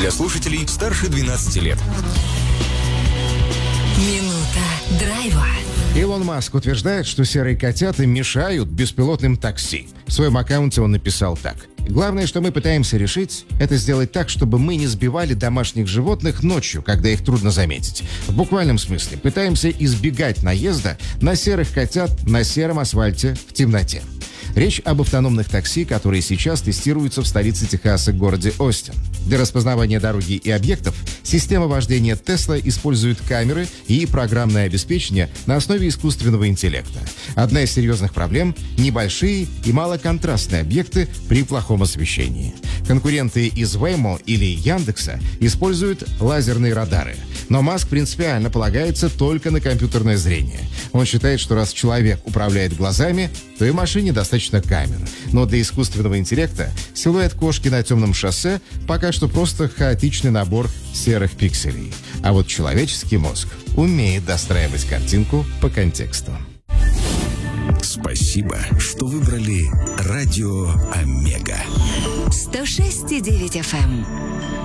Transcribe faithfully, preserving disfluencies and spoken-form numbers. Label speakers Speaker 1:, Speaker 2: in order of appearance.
Speaker 1: Для слушателей старше двенадцати лет.
Speaker 2: Минута драйва.
Speaker 3: Илон Маск утверждает, что серые котята мешают беспилотным такси. В своем аккаунте он написал так. Главное, что мы пытаемся решить, это сделать так, чтобы мы не сбивали домашних животных ночью, когда их трудно заметить. В буквальном смысле пытаемся избегать наезда на серых котят на сером асфальте в темноте. Речь об автономных такси, которые сейчас тестируются в столице Техаса, городе Остин. Для распознавания дороги и объектов система вождения Tesla использует камеры и программное обеспечение на основе искусственного интеллекта. Одна из серьезных проблем – небольшие и малоконтрастные объекты при плохом освещении. Конкуренты из Waymo или Яндекса используют лазерные радары. Но Маск принципиально полагается только на компьютерное зрение. Он считает, что раз человек управляет глазами, то и машине достаточно камер. Но для искусственного интеллекта силуэт кошки на темном шоссе пока что просто хаотичный набор серых пикселей. А вот человеческий мозг умеет достраивать картинку по контексту.
Speaker 4: Спасибо, что выбрали Радио Омега.
Speaker 2: сто шесть и девять эф эм.